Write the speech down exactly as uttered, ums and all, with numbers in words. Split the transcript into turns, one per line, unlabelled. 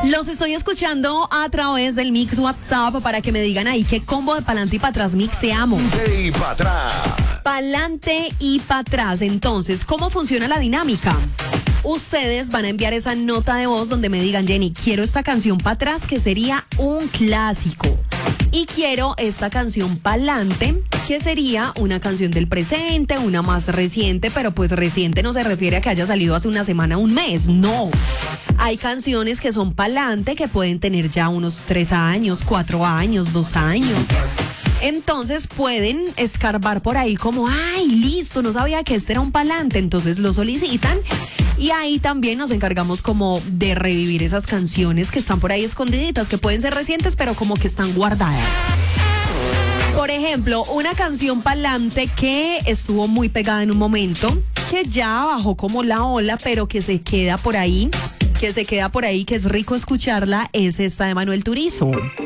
Los estoy escuchando a través del Mix WhatsApp para que me digan ahí qué combo de pa'lante y para atrás mixeamos.
Y para atrás.
Pa'lante y para atrás. Entonces, ¿cómo funciona la dinámica? Ustedes van a enviar esa nota de voz donde me digan, Jenny, quiero esta canción para atrás que sería un clásico. Y quiero esta canción pa'lante, que sería una canción del presente, una más reciente, pero pues reciente no se refiere a que haya salido hace una semana, un mes, no. Hay canciones que son pa'lante, que pueden tener ya unos tres años, cuatro años, dos años. Entonces pueden escarbar por ahí como, ay, listo, no sabía que este era un pa'lante, entonces lo solicitan. Y ahí también nos encargamos como de revivir esas canciones que están por ahí escondiditas, que pueden ser recientes, pero como que están guardadas. Por ejemplo, una canción pa'lante que estuvo muy pegada en un momento, que ya bajó como la ola, pero que se queda por ahí, que se queda por ahí, que es rico escucharla, es esta de Manuel Turizo.